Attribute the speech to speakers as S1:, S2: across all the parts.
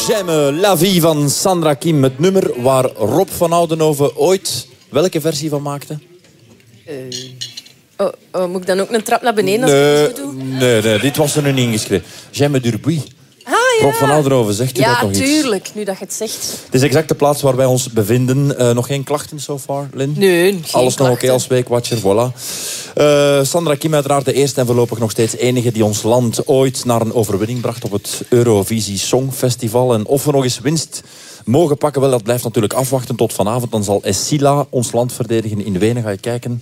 S1: J'aime la vie van Sandra Kim. Het nummer waar Rob van Oudenhoven ooit welke versie van maakte?
S2: Moet ik dan ook een trap naar beneden als ik het zo doe?
S1: Nee, dit was er nu niet ingeschreven. J'aime Durbuy.
S2: Ah, ja.
S1: Rob van Oudenhoven, zegt u dat nog iets?
S2: Ja, tuurlijk, nu dat je het zegt.
S1: Het is exact de plaats waar wij ons bevinden. Nog geen klachten so far, Lynn?
S2: Nee, geen
S1: alles nog
S2: klachten.
S1: oké als weekwatcher, voilà. Sandra Kim uiteraard de eerste en voorlopig nog steeds enige die ons land ooit naar een overwinning bracht op het Eurovisie Songfestival. En of we nog eens winst mogen pakken, wel, dat blijft natuurlijk afwachten tot vanavond. Dan zal Essila ons land verdedigen in Wenen. Ga je kijken?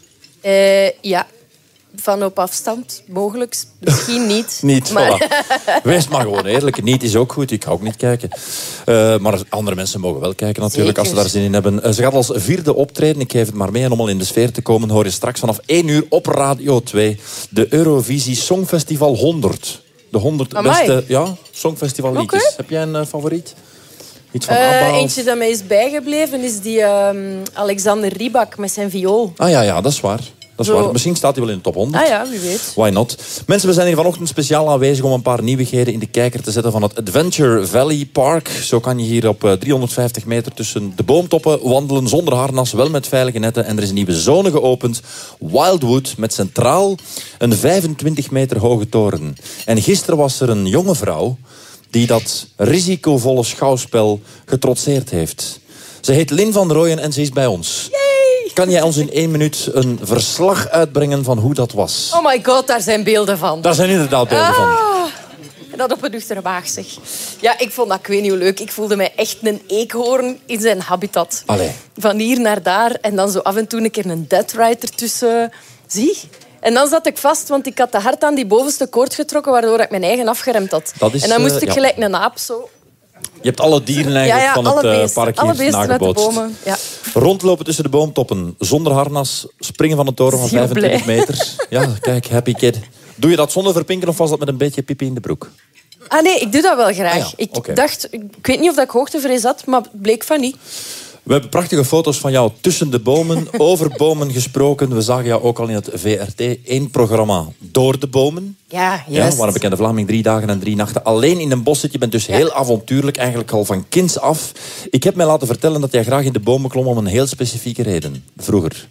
S2: Ja, van op afstand, mogelijk. Misschien niet.
S1: Niet,
S2: maar...
S1: voilà. Wees maar gewoon eerlijk. Niet is ook goed, ik ga ook niet kijken. Maar andere mensen mogen wel kijken natuurlijk,
S2: Zeker.
S1: als ze daar zin in hebben. Ze gaat als vierde optreden, ik geef het maar mee. En om al in de sfeer te komen, hoor je straks vanaf 1 uur op Radio 2... de Eurovisie Songfestival 100. De 100
S2: Amai.
S1: beste Songfestival liedjes.
S2: Oké.
S1: Heb jij een favoriet? Iets van ABBA?
S2: Eentje dat mij is bijgebleven is die Alexander Rybak met zijn viool.
S1: Ah ja, dat is waar. Dat is
S2: Zo.
S1: waar. Misschien staat hij wel in de top 100.
S2: Ah ja, wie weet.
S1: Why not? Mensen, we zijn hier vanochtend speciaal aanwezig om een paar nieuwigheden in de kijker te zetten van het Adventure Valley Park. Zo kan je hier op 350 meter tussen de boomtoppen wandelen zonder harnas, wel met veilige netten. En er is een nieuwe zone geopend, Wildwood, met centraal een 25 meter hoge toren. En gisteren was er een jonge vrouw die dat risicovolle schouwspel getrotseerd heeft. Ze heet Lynn van Rooyen en ze is bij ons. Kan jij ons in 1 minuut een verslag uitbrengen van hoe dat was?
S2: Oh my god, daar zijn beelden van.
S1: Daar zijn inderdaad beelden van.
S2: En dat op een nuchtere waag, zeg. Ja, ik vond dat, ik weet niet hoe leuk. Ik voelde mij echt een eekhoorn in zijn habitat.
S1: Allee.
S2: Van hier naar daar. En dan zo af en toe een keer een deadride ertussen. Zie? En dan zat ik vast, want ik had te hard aan die bovenste koord getrokken, waardoor ik mijn eigen afgeremd had.
S1: Dat is,
S2: en dan moest ik
S1: ja.
S2: gelijk een aap zo...
S1: Je hebt alle dieren eigenlijk van
S2: alle
S1: het
S2: beesten.
S1: park
S2: Alle
S1: hier
S2: beesten uit de
S1: nagebootst.
S2: bomen. Ja.
S1: Rondlopen tussen de boomtoppen, zonder harnas, springen van een toren van
S2: Heel
S1: 25
S2: blij.
S1: meter. Ja, kijk, happy kid. Doe je dat zonder verpinken of was dat met een beetje pipi in de broek?
S2: Ah nee, ik doe dat wel graag.
S1: Ah ja,
S2: Ik
S1: oké.
S2: dacht, ik weet niet of ik hoogtevrees had, maar het bleek van niet.
S1: We hebben prachtige foto's van jou tussen de bomen, over bomen gesproken. We zagen jou ook al in het VRT1-programma Door de Bomen.
S2: Ja,
S1: Ja,
S2: juist.
S1: waar een bekende Vlaming 3 dagen en 3 nachten alleen in een bos zit. Je bent dus heel avontuurlijk, eigenlijk al van kinds af. Ik heb mij laten vertellen dat jij graag in de bomen klom om een heel specifieke reden. Vroeger.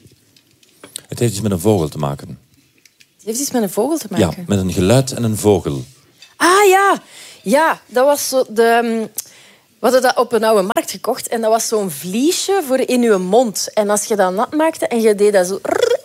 S1: Het heeft iets met een vogel te maken.
S2: Het heeft iets met een vogel te
S1: Ja,
S2: maken.
S1: met een geluid en een vogel.
S2: Ah ja, ja, dat was zo de... We hadden dat op een oude markt gekocht en dat was zo'n vliesje voor in je mond. En als je dat nat maakte en je deed dat zo...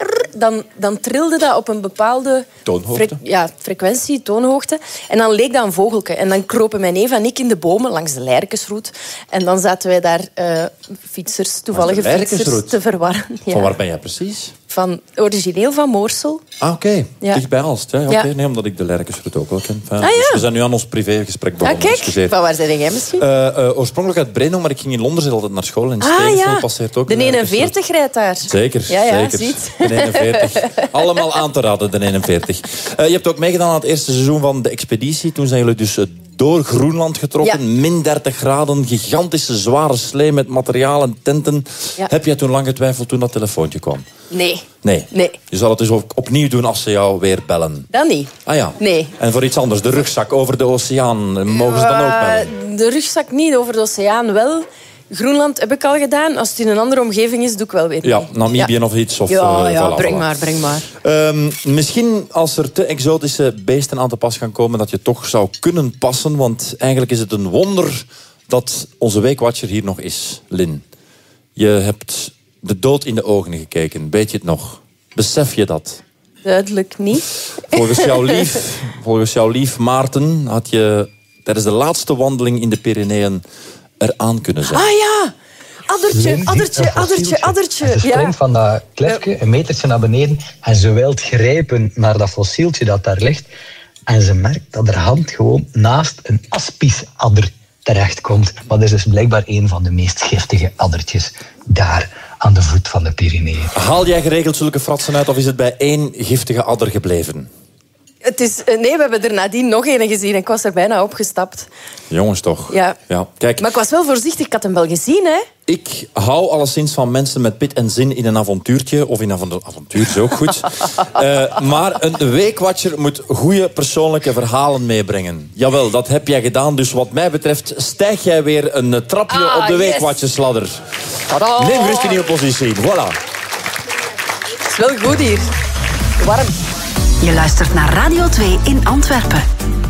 S2: Dan trilde dat op een bepaalde...
S1: Toonhoogte?
S2: frequentie, toonhoogte. En dan leek dat een vogelke. En dan kropen mijn neef en ik in de bomen langs de Lijrkensroute. En dan zaten wij daar fietsers, toevallige fietsers,
S1: Lijrkensroute?
S2: te verwarren. Ja.
S1: Van waar ben jij precies?
S2: Origineel van Moorsel.
S1: Ah, oké.
S2: Ja.
S1: Dicht bij Aalst. Hè?
S2: Ja.
S1: Oké, nee, omdat ik de Lijrkensroute ook wel ken. Enfin,
S2: Ah, ja.
S1: Dus we zijn nu aan ons privégesprek begonnen.
S2: Ah, kijk,
S1: excuseer.
S2: van waar zijn jij misschien?
S1: Oorspronkelijk uit Breno, maar ik ging in Londen zit altijd naar school. En
S2: Ah
S1: Stevensveld
S2: ja,
S1: passeert ook
S2: de
S1: Lijrkensroute.
S2: 41 rijdt daar.
S1: Zeker,
S2: Ja,
S1: zeker.
S2: ziet.
S1: De 41. Allemaal aan te raden, de 41. Je hebt ook meegedaan aan het eerste seizoen van de expeditie. Toen zijn jullie dus door Groenland getrokken.
S2: Ja.
S1: Min 30 graden, gigantische zware slee met materiaal en tenten.
S2: Ja.
S1: Heb jij toen lang getwijfeld toen dat telefoontje kwam?
S2: Nee,
S1: Nee.
S2: Nee.
S1: Je zal het dus opnieuw doen als ze jou weer bellen.
S2: dat niet.
S1: Ah ja.
S2: Nee.
S1: En voor iets anders, de rugzak over de oceaan. Mogen ze dan ook bellen?
S2: De rugzak niet, over de oceaan wel. Groenland heb ik al gedaan. Als het in een andere omgeving is, doe ik wel weer
S1: Ja,
S2: mee.
S1: Namibië
S2: Ja.
S1: of iets. Of,
S2: Ja,
S1: voilà,
S2: breng
S1: voilà.
S2: maar, breng maar.
S1: Misschien als er te exotische beesten aan te pas gaan komen, dat je toch zou kunnen passen. Want eigenlijk is het een wonder dat onze weekwatcher hier nog is, Lynn. Je hebt de dood in de ogen gekeken. Weet je het nog? Besef je dat?
S2: Duidelijk niet.
S1: Volgens jouw lief Maarten had je tijdens de laatste wandeling in de Pyreneeën eraan kunnen zijn.
S2: Ah ja, addertje.
S3: Ze springt van dat klefje een metertje naar beneden en ze wilt grijpen naar dat fossieltje dat daar ligt. En ze merkt dat haar hand gewoon naast een aspisadder terechtkomt. Maar dat is dus blijkbaar een van de meest giftige addertjes daar aan de voet van de Pyreneeën.
S1: Haal jij geregeld zulke fratsen uit of is het bij 1 giftige adder gebleven?
S2: Nee, we hebben er nadien nog een gezien en ik was er bijna opgestapt.
S1: Jongens toch.
S2: Ja.
S1: Kijk,
S2: Maar ik was wel voorzichtig, ik had hem wel gezien, hè?
S1: ik hou alleszins van mensen met pit en zin in een avontuurtje. Of in een avontuur is ook goed. Maar een weekwatcher moet goede persoonlijke verhalen meebrengen. Jawel, dat heb jij gedaan. Dus wat mij betreft stijg jij weer een trapje op de weekwatchersladder. Neem gerust in je positie. Voilà.
S2: Het is wel goed hier. Warm.
S4: Je luistert naar Radio 2 in Antwerpen.